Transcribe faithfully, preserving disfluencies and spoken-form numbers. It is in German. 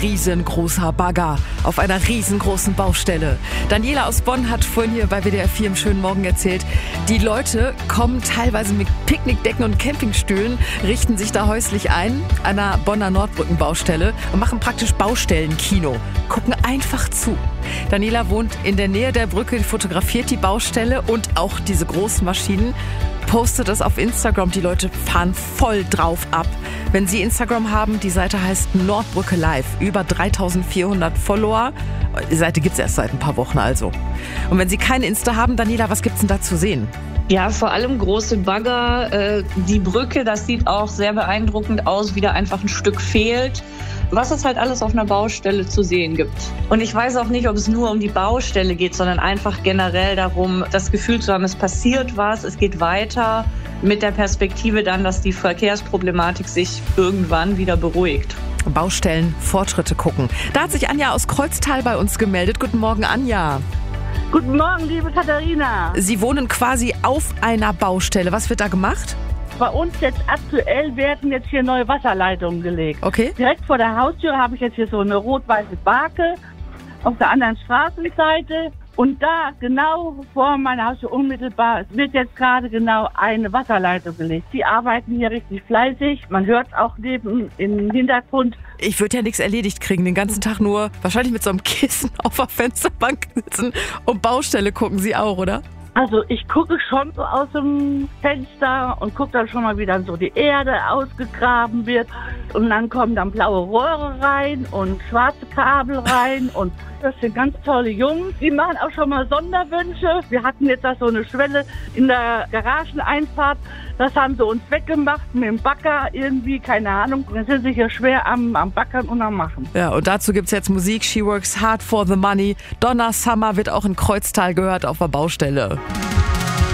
Riesengroßer Bagger auf einer riesengroßen Baustelle. Daniela aus Bonn hat vorhin hier bei W D R vier im schönen Morgen erzählt, die Leute kommen teilweise mit Picknickdecken und Campingstühlen, richten sich da häuslich ein an einer Bonner Nordbrückenbaustelle und machen praktisch Baustellenkino, gucken einfach zu. Daniela wohnt in der Nähe der Brücke, fotografiert die Baustelle und auch diese großen Maschinen, postet das auf Instagram. Die Leute fahren voll drauf ab. Wenn Sie Instagram haben, die Seite heißt Nordbrücke Live. Über dreitausendvierhundert Follower. Die Seite gibt es erst seit ein paar Wochen also. Und wenn Sie kein Insta haben, Daniela, was gibt's denn da zu sehen? Ja, vor allem große Bagger. Äh, die Brücke, das sieht auch sehr beeindruckend aus, wie da einfach ein Stück fehlt. Was es halt alles auf einer Baustelle zu sehen gibt. Und ich weiß auch nicht, ob es nur um die Baustelle geht, sondern einfach generell darum, das Gefühl zu haben, es passiert was, es geht weiter, mit der Perspektive dann, dass die Verkehrsproblematik sich irgendwann wieder beruhigt. Baustellen, Fortschritte gucken. Da hat sich Anja aus Kreuztal bei uns gemeldet. Guten Morgen, Anja. Guten Morgen, liebe Katharina. Sie wohnen quasi auf einer Baustelle. Was wird da gemacht? Bei uns jetzt aktuell werden jetzt hier neue Wasserleitungen gelegt. Okay. Direkt vor der Haustür habe ich jetzt hier so eine rot-weiße Barke auf der anderen Straßenseite. Und da, genau vor meiner Haustür unmittelbar, wird jetzt gerade genau eine Wasserleitung gelegt. Die arbeiten hier richtig fleißig. Man hört es auch neben im Hintergrund. Ich würde ja nichts erledigt kriegen, den ganzen Tag nur wahrscheinlich mit so einem Kissen auf der Fensterbank sitzen und Baustelle gucken. Sie auch, oder? Also ich gucke schon so aus dem Fenster und gucke dann schon mal, wie dann so die Erde ausgegraben wird. Und dann kommen dann blaue Rohre rein und schwarze Kabel rein. Und das sind ganz tolle Jungs. Die machen auch schon mal Sonderwünsche. Wir hatten jetzt da so eine Schwelle in der Garageneinfahrt. Das haben sie uns weggemacht mit dem Bagger irgendwie, keine Ahnung. Dann sind sie hier schwer am, am Backern und am Machen. Ja, und dazu gibt's jetzt Musik. She works hard for the money. Donna Summer wird auch in Kreuztal gehört auf der Baustelle.